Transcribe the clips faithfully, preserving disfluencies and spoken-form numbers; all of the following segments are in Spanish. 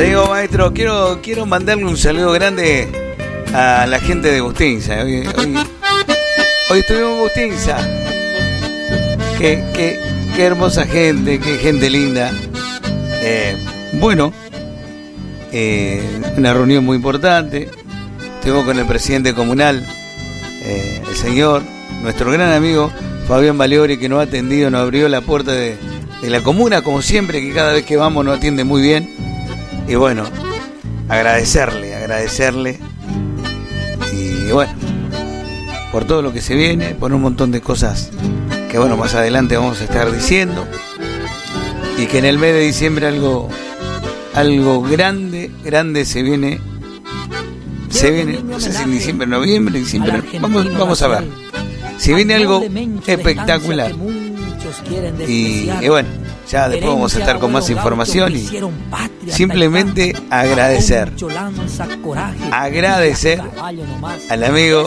Seguimos, maestro. Quiero, quiero mandarle un saludo grande a la gente de Bustinza. Hoy, hoy, hoy estuvimos en Bustinza. Qué, qué, qué hermosa gente, qué gente linda. Eh, bueno, eh, una reunión muy importante. Estuvimos con el presidente comunal, eh, el señor, nuestro gran amigo Fabián Valiori, que nos ha atendido, nos abrió la puerta de, de la comuna, como siempre, que cada vez que vamos nos atiende muy bien. Y bueno, agradecerle, agradecerle. Y bueno, por todo lo que se viene, por un montón de cosas que bueno, más adelante vamos a estar diciendo. Y que en el mes de diciembre algo, algo grande, grande se viene. Se viene, no sé si en diciembre, noviembre, diciembre, vamos, vamos a ver. Si viene algo espectacular. Y, y bueno, ya después vamos a estar con más información y simplemente agradecer, agradecer al amigo,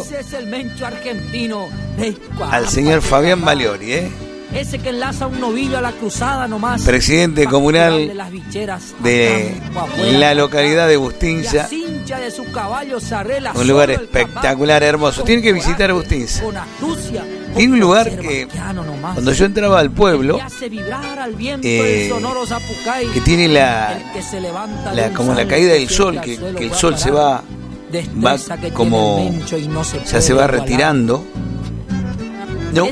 al señor Fabián Valiori, ¿eh? Ese que enlaza un novillo a la cruzada nomás. Presidente comunal de la localidad de Bustinza. Un lugar espectacular, hermoso. Tienen que visitar Bustinza. Tiene un lugar que, cuando yo entraba al pueblo, eh, que tiene la, la como la caída del sol, que, que el sol se va, va como, ya se va retirando. No.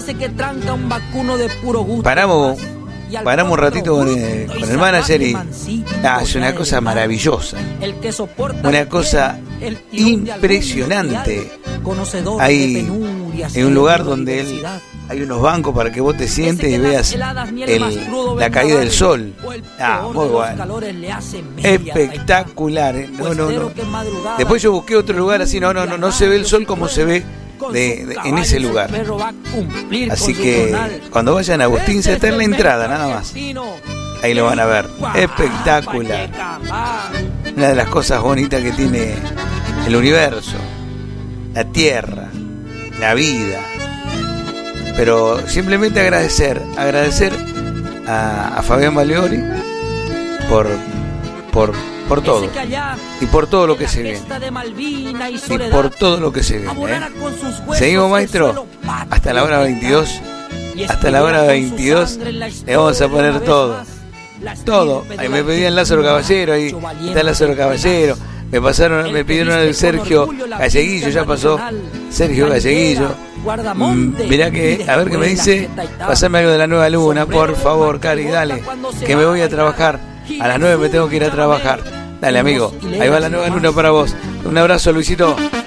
Paramos, paramos un ratito con el, con el manager y ah, es una cosa maravillosa, una cosa impresionante. Hay en un lugar donde él, hay unos bancos para que vos te sientes y veas el, la caída del sol. Ah, muy bueno, espectacular. ¿eh? No, no, no. Después yo busqué otro lugar así, no, no, no, no se ve el sol como se ve. De, de, en ese lugar. Así que cuando vayan a Bustinza está en la entrada nada más. Ahí lo van a ver. Espectacular. Una de las cosas bonitas que tiene el universo, la tierra, la vida. Pero simplemente agradecer, agradecer a, a Fabián Valiori por por por todo y por todo lo que se viene y por todo lo que se viene, ¿eh? Seguimos, maestro, hasta la hora veintidós, hasta la hora veintidós le vamos a poner todo, todo. Ahí me pedían Lázaro Caballero, ahí está Lázaro Caballero, me pasaron, me pidieron el Sergio Galleguillo, ya pasó Sergio Galleguillo. Mm, mirá que, a ver qué me dice, pasame algo de la Nueva Luna, por favor, Cari, dale, que me voy a trabajar. A las nueve me tengo que ir a trabajar. Dale, amigo, ahí va la Nueva Luna para vos. Un abrazo, Luisito.